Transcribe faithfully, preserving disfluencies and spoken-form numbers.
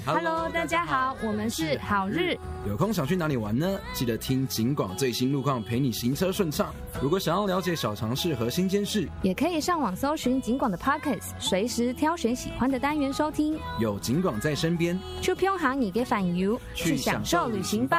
Hello， 大家好，我们是好日。 有空想去哪里玩呢？记得听警广最新路况，陪你行车顺畅。如果想要了解小常识和新鲜事， 也可以上网搜寻警广的 Podcast， 随时挑选喜欢的单元收听。 有警广在身边， 出偏行而嘅煩憂，去享受旅行吧。